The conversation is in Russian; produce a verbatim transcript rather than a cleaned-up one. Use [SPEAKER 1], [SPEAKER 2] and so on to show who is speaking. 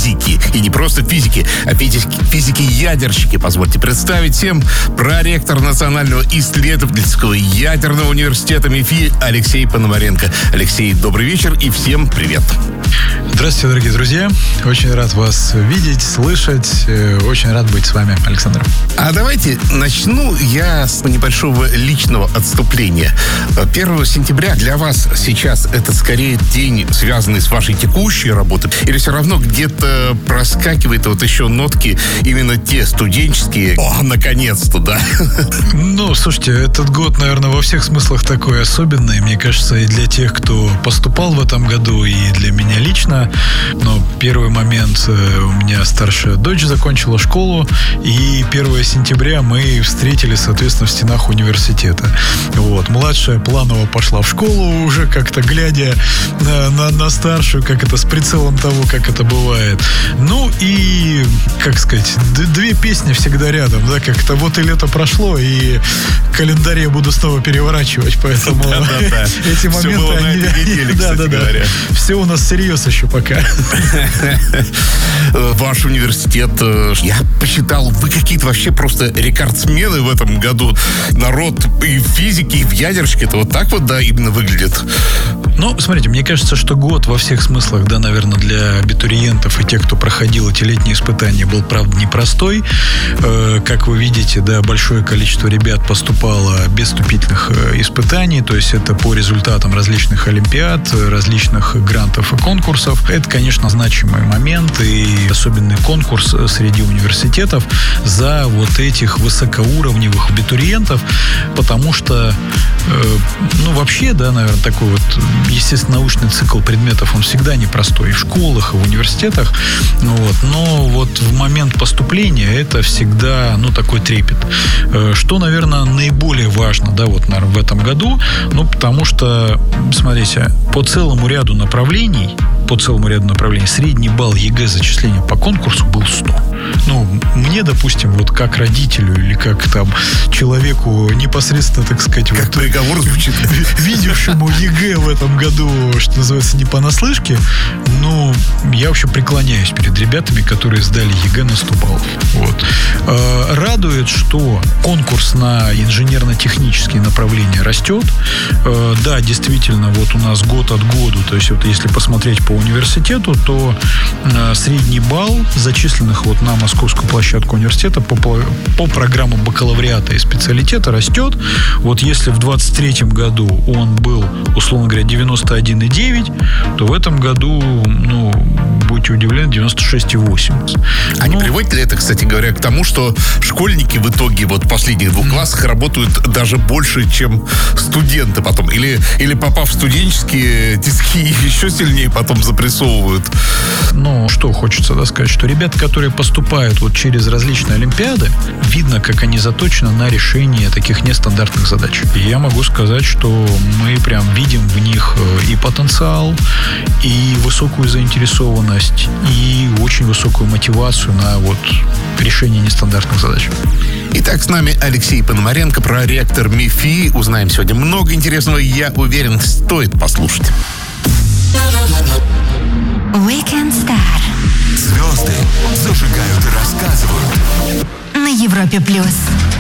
[SPEAKER 1] физики. И не просто физики, а физики, физики-ядерщики. Позвольте представить всем проректор Национального исследовательского ядерного университета МИФИ Алексей Пономаренко. Алексей, добрый вечер и всем привет.
[SPEAKER 2] Здравствуйте, дорогие друзья. Очень рад вас видеть, слышать. Очень рад быть с вами, Александр.
[SPEAKER 1] А давайте начну я с небольшого личного отступления. первого сентября для вас сейчас это скорее день, связанный с вашей текущей работой, или все равно где-то проскакивает вот еще нотки именно те студенческие? О, наконец-то, да.
[SPEAKER 2] Ну, слушайте, этот год, наверное, во всех смыслах такой особенный. Мне кажется, и для тех, кто поступал в этом году, и для меня лично. Но первый момент, у меня старшая дочь закончила школу, и первого сентября мы встретились, соответственно, в стенах университета. Вот. Младшая планово пошла в школу, уже как-то глядя на, на, на старшую, как это, с прицелом того, как это бывает. Ну и, как сказать, д- две песни всегда рядом, да, как-то вот и лето прошло, и календарь я буду снова переворачивать, поэтому эти моменты, они... Да, да, да. Все у нас всерьез еще пока.
[SPEAKER 1] Ваш университет, я посчитал, вы какие-то вообще просто рекордсмены в этом году. Народ и в физике, и в ядерщике, это вот так вот, да, именно выглядит.
[SPEAKER 2] Ну, смотрите, мне кажется, что год во всех смыслах, да, наверное, для абитуриентов и тех, кто проходил эти летние испытания, был, правда, непростой. Э, как вы видите, да, большое количество ребят поступало без вступительных испытаний, то есть это по результатам различных олимпиад, различных грантов и конкурсов. Это, конечно, значимый момент и особенный конкурс среди университетов за вот этих высокоуровневых абитуриентов, потому что, э, ну, вообще, да, наверное, такой вот, естественно, научный цикл предметов, он всегда непростой и в школах, и в университетах, вот, но вот в момент поступления это всегда, ну, такой трепет. Э, что, наверное, наиболее важно, да, вот, наверное, в этом году, ну, потому что, смотрите, по целому ряду направлений, по целому ряду направлений средний балл ЕГЭ зачисления по конкурсу был сто. Ну, мне, допустим, вот как родителю или как там человеку непосредственно, так сказать,
[SPEAKER 1] как
[SPEAKER 2] вот,
[SPEAKER 1] приговор звучит,
[SPEAKER 2] видевшему ЕГЭ в этом году, что называется, не понаслышке, ну, я вообще преклоняюсь перед ребятами, которые сдали ЕГЭ на сто баллов. Вот. Радует, что конкурс на инженерно-технические направления растет. Да, действительно, вот у нас год от года, то есть вот если посмотреть по университету, то средний балл зачисленных вот на московскую площадку университета по, по программам бакалавриата и специалитета растет. Вот если в двадцать третьем году он был, условно говоря, девяносто один и девять, то в этом году, ну, будьте удивлены, девяносто шесть и восемь.
[SPEAKER 1] А ну, не приводит ли это, кстати говоря, к тому, что школьники в итоге вот в последних двух классах работают даже больше, чем студенты потом? Или, или попав в студенческие тиски, еще сильнее потом запрессовывают?
[SPEAKER 2] Ну, что хочется, да, сказать, что ребята, которые поступают вот через различные олимпиады, видно, как они заточены на решение таких нестандартных задач. И я могу сказать, что мы прям видим в них и потенциал, и высокую заинтересованность, и очень высокую мотивацию на вот решение нестандартных задач.
[SPEAKER 1] Итак, с нами Алексей Пономаренко, проректор МИФИ. Узнаем сегодня много интересного, я уверен, стоит послушать.
[SPEAKER 3] Weekend Star.
[SPEAKER 4] Звезды зажигают и рассказывают.
[SPEAKER 3] На Европе плюс.